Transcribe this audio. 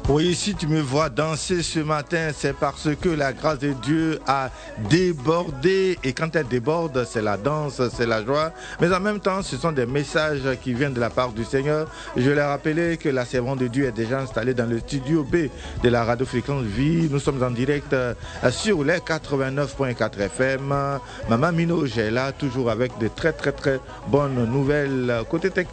Oui, si tu me vois danser ce matin, c'est parce que la grâce de Dieu a débordé. Et quand elle déborde, c'est la danse, c'est la joie. Mais en même temps, ce sont des messages qui viennent de la part du Seigneur. Je l'ai rappelé que la servante de Dieu est déjà installée dans le studio B de la radio Fréquence Vie. Nous sommes en direct sur les 89.4 FM. Maman Mino, j'ai là toujours avec de très bonnes nouvelles côté technique.